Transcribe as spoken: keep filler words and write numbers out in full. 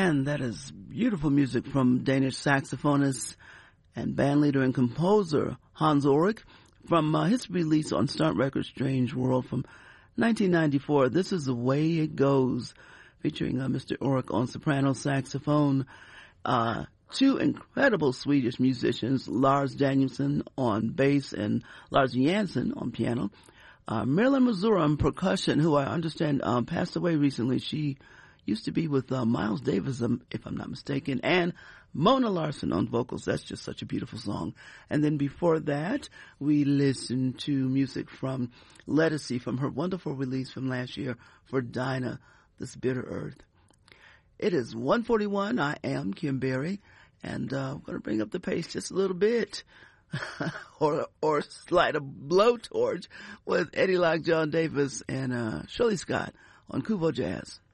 And that is beautiful music from Danish saxophonist and bandleader and composer Hans Ulrich from uh, his release on Stunt Records, Strange World from nineteen ninety-four. This is The Way It Goes, featuring uh, Mister Ulrich on soprano saxophone. Uh, two incredible Swedish musicians, Lars Danielsson on bass and Lars Jansen on piano. Uh, Marilyn Mazur on percussion, who I understand um, passed away recently. She used to be with uh, Miles Davis, um, if I'm not mistaken, and Mona Larson on vocals. That's just such a beautiful song. And then before that, we listened to music from Lettucey from her wonderful release from last year for Dinah, This Bitter Earth. It is one forty-one. I am Kim Berry, and uh, I'm going to bring up the pace just a little bit. or or slide a blowtorch with Eddie Locke, John Davis, and uh, Shirley Scott on Kuvo Jazz.